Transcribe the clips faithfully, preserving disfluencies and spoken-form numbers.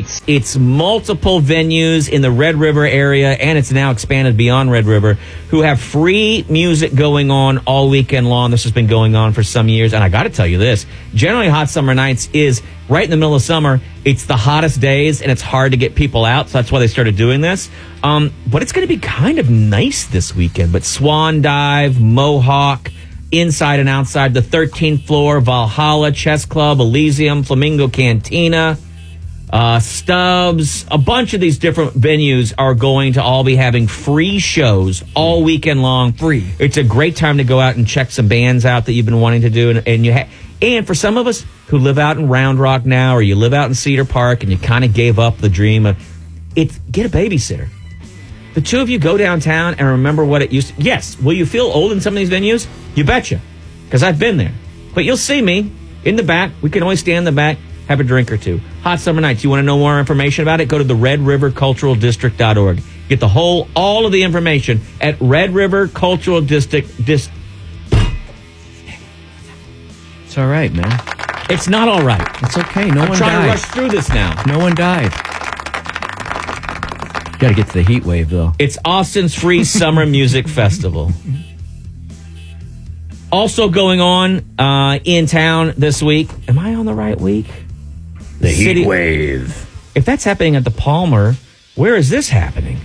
Nights. It's multiple venues in the Red River area, and it's now expanded beyond Red River, who have free music going on all weekend long. This has been going on for some years, and I got to tell you this. Generally, Hot Summer Nights is right in the middle of summer. It's the hottest days, and it's hard to get people out, so that's why they started doing this. Um, but it's going to be kind of nice this weekend. But Swan Dive, Mohawk, inside and outside, the thirteenth floor, Valhalla, Chess Club, Elysium, Flamingo Cantina, uh, Stubbs, a bunch of these different venues are going to all be having free shows all weekend long. Free. It's a great time to go out and check some bands out that you've been wanting to do. And, and you ha- and for some of us who live out in Round Rock now, or you live out in Cedar Park and you kind of gave up the dream of it, get a babysitter. The two of you go downtown and remember what it used to. Yes, will you feel old in some of these venues? You betcha, because I've been there. But you'll see me in the back. We can always stand in the back, have a drink or two. Hot Summer Nights. You want to know more information about it? Go to the red river cultural district dot org. Get the whole, all of the information at Red River Cultural District. Dis- It's all right, man. it's not all right. It's okay. No I'm one trying died. to rush through this now. No one died. Got to get to the heat wave, though. It's Austin's free summer music festival. Also going on uh, in town this week. Am I on the right week? The City- heat wave. If that's happening at the Palmer, where is this happening?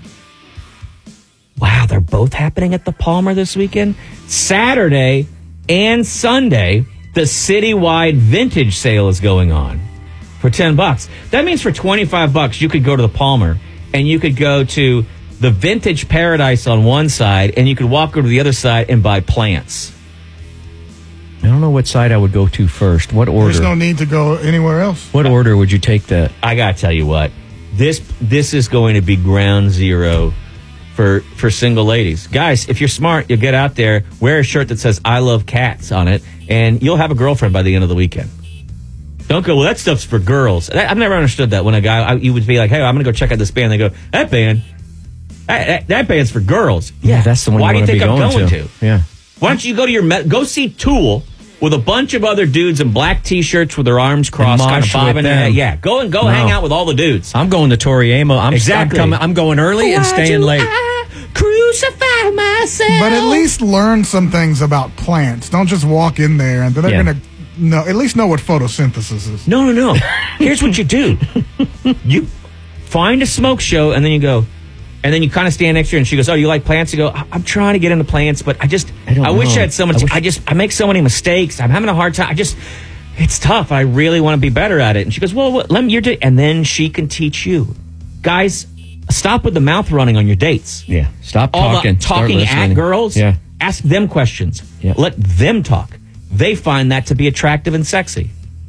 Wow, they're both happening at the Palmer this weekend. Saturday and Sunday, the citywide vintage sale is going on for ten bucks. That means for twenty-five bucks, you could go to the Palmer and you could go to the Vintage Paradise on one side, and you could walk over to the other side and buy plants. I don't know what side I would go to first. What order? There's no need to go anywhere else. What order would you take that? I gotta tell you what, this this is going to be ground zero for for single ladies. Guys, if you're smart, you'll get out there, wear a shirt that says "I love cats" on it, and you'll have a girlfriend by the end of the weekend. Don't go, well, that stuff's for girls. I've never understood that. When a guy, I, you would be like, hey, I'm going to go check out this band. They go, that band, that, that, that band's for girls. Yeah, that's the one. Why you do you think be I'm going, going to. to? Yeah. Why don't you go to your, me- go see Tool with a bunch of other dudes in black T-shirts with their arms crossed, kind of mosh bobbing with their head. them. Yeah, go and go No. hang out with all the dudes. I'm going to Tori Amos. I'm, Exactly. I'm, coming, I'm going early and Why'd staying you late. I crucify myself. But at least learn some things about plants. Don't just walk in there and they're Yeah. going to know, at least know what photosynthesis is. No, no, no. Here's what you do. You find a smoke show, and then you go, and then you kind of stand next to her, and she goes, oh, you like plants? You go, I- I'm trying to get into plants, but I just, I don't I wish know. I had so much, I I, wish- just, I make so many mistakes. I'm having a hard time. I just, it's tough. I really want to be better at it. And she goes, well, what, let me, you're, do-. and then she can teach you. Guys, stop with the mouth running on your dates. Yeah. Stop All talking. the Start talking at listening. girls. Yeah. Ask them questions. Yeah. Let them talk. They find that to be attractive and sexy.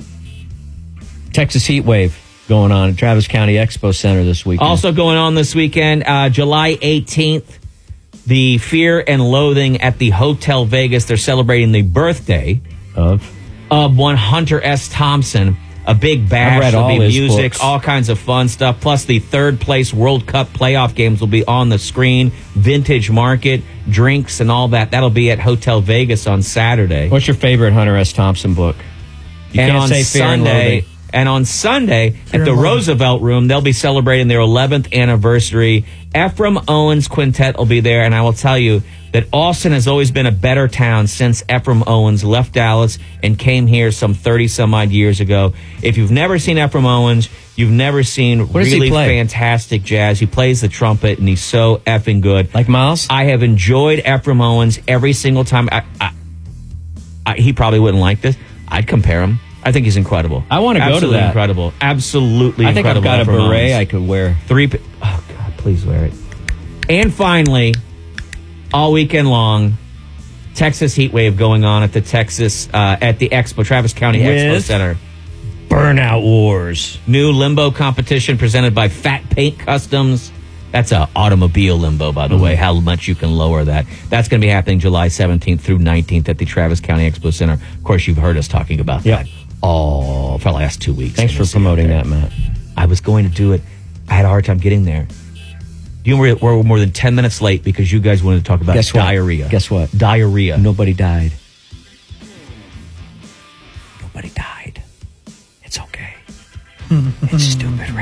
Texas heat wave going on at Travis County Expo Center this weekend. Also going on this weekend, uh, July eighteenth, the Fear and Loathing at the Hotel Vegas. They're celebrating the birthday of of one Hunter S. Thompson. A big bash. I've read There'll all be his music, books. all kinds of fun stuff. Plus, the third place World Cup playoff games will be on the screen. Vintage market, drinks, and all that. That'll be at Hotel Vegas on Saturday. What's your favorite Hunter S. Thompson book? You and can't on say Fear and Sunday, Loathing. and on Sunday Fear at the and Loathing. Roosevelt Room, they'll be celebrating their eleventh anniversary. Ephraim Owens Quintet will be there, and I will tell you that Austin has always been a better town since Ephraim Owens left Dallas and came here some thirty some odd years ago. If you've never seen Ephraim Owens, you've never seen What does he really play? fantastic jazz. He plays the trumpet, and he's so effing good. Like Miles? I have enjoyed Ephraim Owens every single time. I, I, I, he probably wouldn't like this. I'd compare him. I think he's incredible. I wanna go to Absolutely that. Incredible. Absolutely I think I've incredible. got a Ephraim beret Owens. I could wear. Three. p- Oh God, please wear it. And finally, all weekend long, Texas heat wave going on at the Texas uh, at the Expo Travis County Expo With? Center. Burnout Wars. New limbo competition presented by Fat Paint Customs. That's a automobile limbo, by the way, how much you can lower that. That's going to be happening July seventeenth through nineteenth at the Travis County Expo Center. Of course, you've heard us talking about Yeah. that all for the last two weeks. Thanks And for we'll see you promoting there. that, Matt. I was going to do it. I had a hard time getting there. You know, we're, we're more than ten minutes late because you guys wanted to talk about Guess what? diarrhea. Guess what? Diarrhea. Nobody died. Nobody died. It's okay. It's stupid.